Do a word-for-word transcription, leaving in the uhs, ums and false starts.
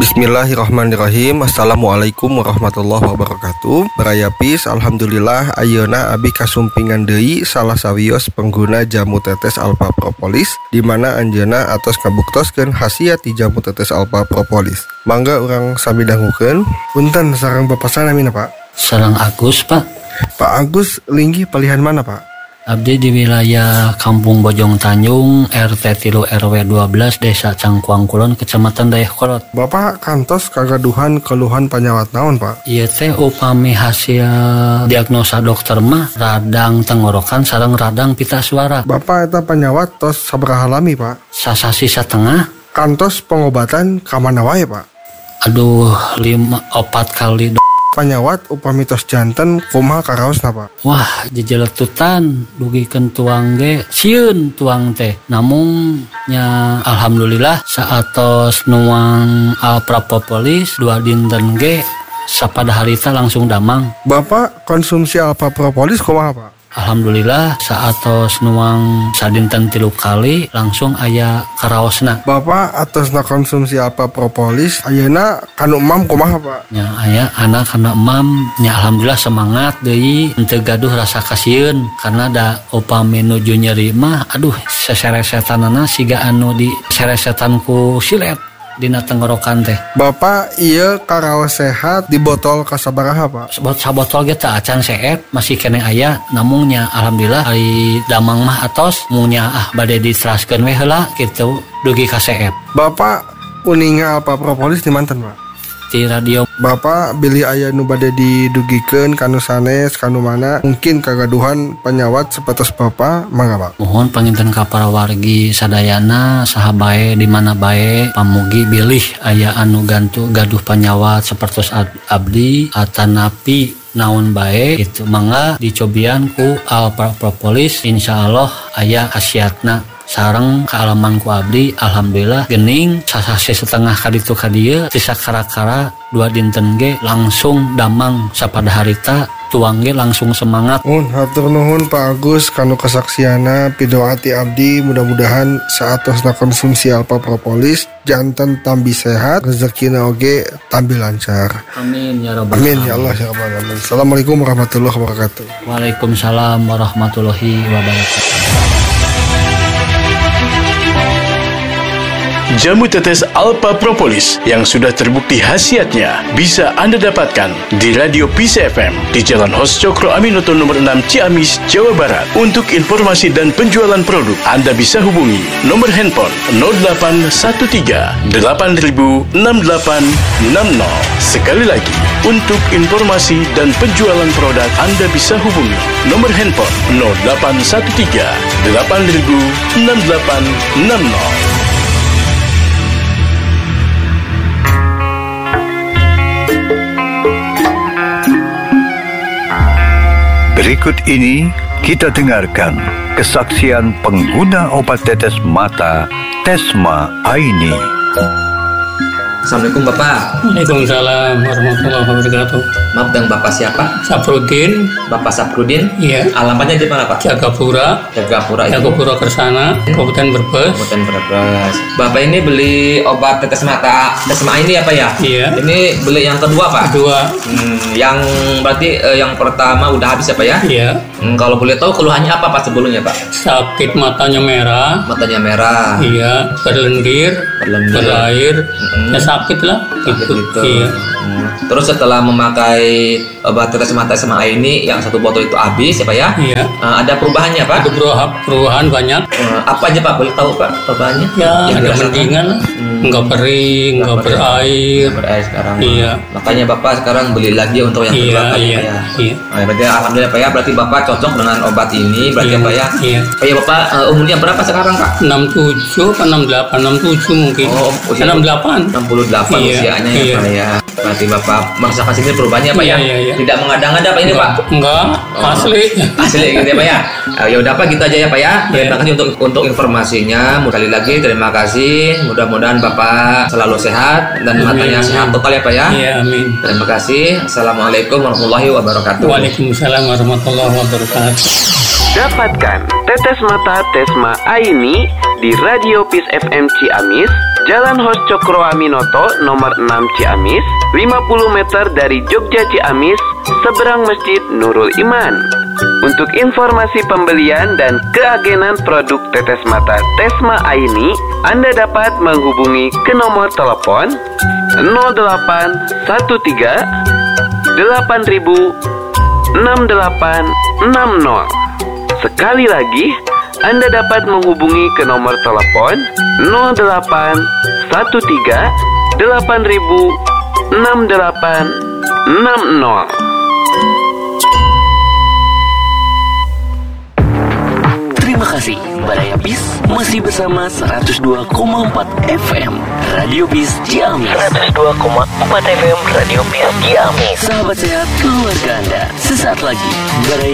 Bismillahirrahmanirrahim. Assalamualaikum warahmatullahi wabarakatuh. Berayapis, alhamdulillah ayeuna abi kasumpingan deui salah sawios pengguna jamu tetes Alpha Propolis, di mana anjeunna atos kabuktoskeun khasiat ti jamu tetes Alpha Propolis. Mangga urang sami dangukeun. Punten sareng pepesan amina, Pak. Sareng Agus, Pak. Pak Agus, linggih pilihan mana, Pak? Abdi di wilayah Kampung Bojong Tanjung, R T tilu R W dua belas, Desa Cangkuang Kulon, Kecamatan Dayakolot. Bapak kantos kagaduhan keluhan panyawat naon, Pak? Ieu teh upami hasil diagnosa dokter mah radang tenggorokan sareng radang pita suara. Bapak eta panyawat tos sabaraha lami, Pak? Sasasi satengah. Kantos pengobatan ka mana wae, Pak? Aduh, lima opat kali do- panyawat upami tos janten kumaha karaosna, Pak? Wah, jejeletutan dugikeun tuang ge sieun tuang teh. Namun nya alhamdulillah saatos nuang Alpha Propolis dua dinten ge sapada harita langsung damang. Bapak konsumsi Alpha Propolis kumaha, Pak? Alhamdulillah saatos nuang sadinten tilu kali langsung aya karaosna. Bapak atosna konsumsi Alpha Propolis ayeuna kanu emam kumaha, Pak? Nya aya anak kana emam nya alhamdulillah semangat deui henteu gaduh rasa kasieun karena da upami nuju nyeri mah aduh seseresetanana siga anu di seresetan ku silet dina tenggorokan teh. Bapak ieu karaos sehat di botol kasabaraha, Pak? Sebot sabotol ge teu acan seet masih kene aya namun nya alhamdulillah ari damang mah atos munya ah bade diteraskeun we heula kitu dugi ka seet. Bapak uninga Alpha Propolis di manten, Pak? Di radio. Bapak bilih aya nu bade didugikeun kanu sanes kanu mana mungkin kagaduhan panyawat sapatos Bapak mangga, Pak. Mohon panginten ka para wargi sadayana saha bae di mana bae pamugi bilih aya anu gantu gaduh panyawat sapertos abdi atanapi naon bae itu mangga dicobian ku Alpha Propolis insyaallah aya khasiatna. Sareng kealaman ku abdi alhamdulillah gening sasase setengah kaditu ka dieu tisa kara-kara dua dinten ge langsung damang sapada harita tuang ge langsung semangat. Mun hatur nuhun Pak Agus kanu kesaksiana pidoa ti abdi mudah-mudahan saatosna konsumsi Alpha Propolis janten tambi sehat rezekina oge tambi lancar. Amin ya rabbal Amin ya Allah ya rabbal alamin. Assalamualaikum warahmatullahi wabarakatuh. Waalaikumsalam warahmatullahi wabarakatuh. Jamu tetes Alpha Propolis yang sudah terbukti khasiatnya bisa Anda dapatkan di Radio Peace F M di Jalan Hos Cokro Aminoto nomor enam Ciamis, Jawa Barat. Untuk informasi dan penjualan produk Anda bisa hubungi nomor handphone nol delapan satu tiga delapan nol enam delapan enam nol. Sekali lagi, untuk informasi dan penjualan produk Anda bisa hubungi nomor handphone nol delapan satu tiga delapan nol enam delapan enam nol. Berikut ini kita dengarkan kesaksian pengguna obat tetes mata Tesma Aini. Assalamualaikum Bapak. Waalaikumsalam warahmatullahi wabarakatuh. Maaf, dengan Bapak siapa? Saprudin. Bapak Saprudin? Iya. Alamatnya di mana, Pak? Jagapura. Jagapura itu. Jagapura Kersana, Kabupaten Brebes. Kabupaten Brebes. Bapak ini beli obat tetes mata Tesma ini apa ya? Iya. Ini beli yang kedua, Pak? Kedua. Hmm, yang berarti eh, yang pertama udah habis ya, Pak ya? Iya. Hmm, kalau boleh tahu keluhannya apa Pak sebelumnya, Pak? Sakit matanya merah. Matanya merah. Iya. Berlendir. Berlendir. Berair. Mm-hmm. Ya sakit lah. Gitu. Gitu. Iya. Hmm. Terus setelah memakai obat tetes mata Tesma ini yang satu botol itu habis ya Pak ya? Iya. Uh, ada perubahannya Pak? Ada perubahan, perubahan banyak. Uh, apa aja Pak? Boleh tahu Pak perubahannya? Ya, yang ada dirasakan? mendingan. Hmm. Enggak kering, enggak berair. Enggak berair sekarang. Iya. Makanya Bapak sekarang beli lagi untuk yang kedua Iya, kali iya, Pak ya? iya. Nah, berarti alhamdulillah Pak ya, berarti Bapak cocok dengan obat ini berarti Iya, Pak ya? iya. Pak ya Bapak uh, umurnya berapa sekarang Pak? enam puluh tujuh atau enam puluh delapan, enam puluh tujuh mungkin. Oh, usia enam puluh delapan. enam puluh delapan Iya, usianya ya iya. Pak ya. Berarti Bapak merasakan sini perubahannya Pak Iya, ya? iya, iya. Tidak mengada-ngada Pak ini Pak? Enggak, Oh. asli. Asli gitu ya Pak ya. Uh, ya udah Pak gitu aja ya Pak ya. Terima kasih untuk untuk informasinya. Sekali lagi terima kasih. Mudah-mudahan Bapak selalu sehat dan Amin, matanya amin. sehat total ya Pak ya. Iya, amin. Terima kasih. Assalamualaikum warahmatullahi wabarakatuh. Waalaikumsalam warahmatullahi wabarakatuh. Dapatkan tetes mata Tesma Aini di Radio Peace F M Ciamis Jalan Hos Cokro Aminoto nomor enam Ciamis, lima puluh meter dari Jogja Ciamis, seberang Masjid Nurul Iman. Untuk informasi pembelian dan keagenan produk tetes mata Tesma Aini, Anda dapat menghubungi ke nomor telepon nol delapan satu tiga delapan ribu enam delapan enam nol. Sekali lagi, Anda dapat menghubungi ke nomor telepon nol delapan satu tiga delapan ribu enam delapan enam nol. Terima kasih, Baraya Bis masih bersama seratus dua koma empat F M Radio Bis Ciamis. seratus dua koma empat F M Radio Bis Ciamis. Sahabat sehat keluarga Anda, sesaat lagi Baraya